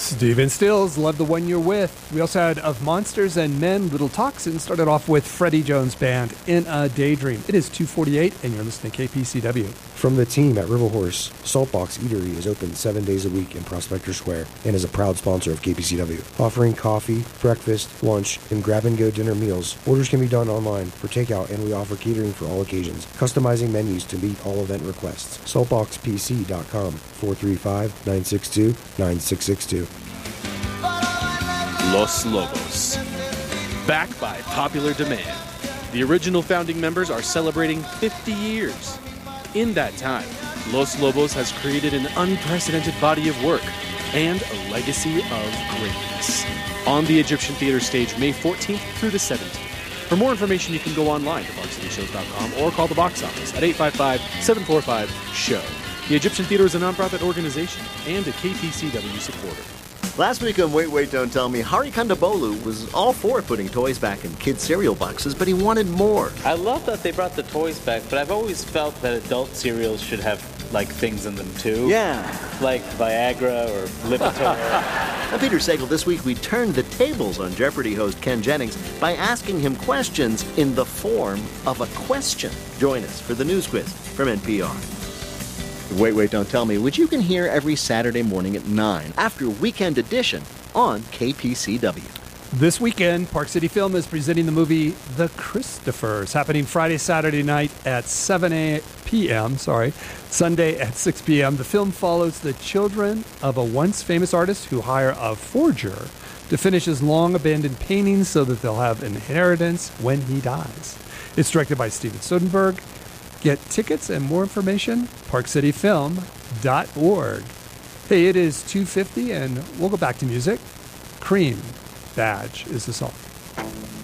Steven Stills, Love the One You're With. We also had Of Monsters and Men, Little Toxin. Started off with Freddie Jones Band, In a Daydream. It is 2:48, and you're listening to KPCW. From the team at River Horse, Saltbox Eatery is open 7 days a week in Prospector Square and is a proud sponsor of KPCW. Offering coffee, breakfast, lunch, and grab-and-go dinner meals. Orders can be done online for takeout, and we offer catering for all occasions, customizing menus to meet all event requests. Saltboxpc.com, 435-962-9662. Los Lobos. Back by popular demand. The original founding members are celebrating 50 years. In that time, Los Lobos has created an unprecedented body of work and a legacy of greatness. On the Egyptian Theater stage, May 14th through the 17th. For more information, you can go online to parkcityshows.com or call the box office at 855-745-SHOW. The Egyptian Theater is a nonprofit organization and a KPCW supporter. Last week on Wait, Wait, Don't Tell Me, Hari Kondabolu was all for putting toys back in kids' cereal boxes, but he wanted more. I love that they brought the toys back, but I've always felt that adult cereals should have, like, things in them, too. Yeah. Like Viagra or Lipitor. Now, Peter Sagal, this week we turned the tables on Jeopardy host Ken Jennings by asking him questions in the form of a question. Join us for the news quiz from NPR. Wait, Wait, Don't Tell Me, which you can hear every Saturday morning at 9 after Weekend Edition on KPCW. This weekend, Park City Film is presenting the movie The Christophers, happening Friday, Saturday night at 7 p.m., Sunday at 6 p.m. The film follows the children of a once famous artist who hire a forger to finish his long-abandoned paintings so that they'll have inheritance when he dies. It's directed by Steven Soderbergh. Get tickets and more information, parkcityfilm.org. Hey, it is 2:50, and we'll go back to music. Cream Badge is the song.